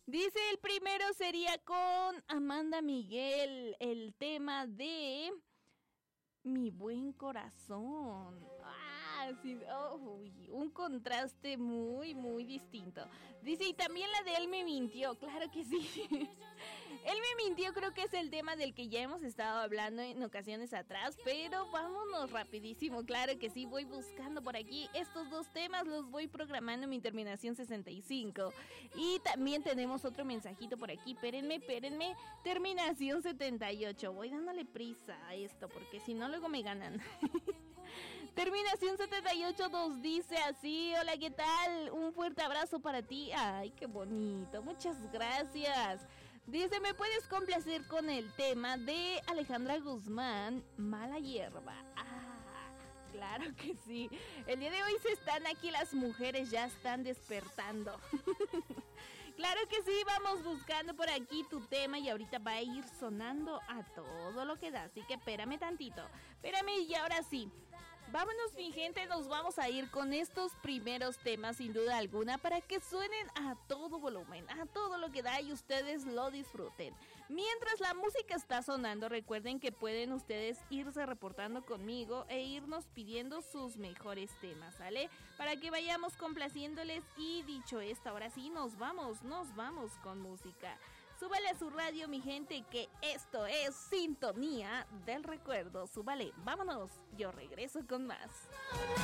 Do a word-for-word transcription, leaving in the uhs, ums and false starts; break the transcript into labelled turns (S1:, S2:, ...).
S1: Dice el primero sería con Amanda Miguel, el tema de Mi Buen Corazón. Ah, sí, oh, uy, un contraste muy, muy distinto. Dice, y también la de Él me mintió, claro que sí. Él me mintió, creo que es el tema del que ya hemos estado hablando en ocasiones atrás, pero vámonos rapidísimo, claro que sí, voy buscando por aquí estos dos temas, los voy programando en mi terminación sesenta y cinco. Y también tenemos otro mensajito por aquí, espérenme, espérenme, terminación setenta y ocho, voy dándole prisa a esto, porque si no luego me ganan. Terminación setenta y ocho nos dice así, hola, ¿qué tal? Un fuerte abrazo para ti. Ay, qué bonito, muchas gracias. Dice, ¿me puedes complacer con el tema de Alejandra Guzmán, Mala Hierba? Ah, claro que sí. El día de hoy se están aquí, las mujeres ya están despertando. Claro que sí, vamos buscando por aquí tu tema y ahorita va a ir sonando a todo lo que da. Así que espérame tantito, espérame y ahora sí. Vámonos, mi gente, nos vamos a ir con estos primeros temas sin duda alguna para que suenen a todo volumen, a todo lo que da y ustedes lo disfruten. Mientras la música está sonando, recuerden que pueden ustedes irse reportando conmigo e irnos pidiendo sus mejores temas, ¿sale? Para que vayamos complaciéndoles y dicho esto, ahora sí nos vamos, nos vamos con música. Súbale a su radio, mi gente, que esto es Sintonía del Recuerdo. Súbale, vámonos, yo regreso con más.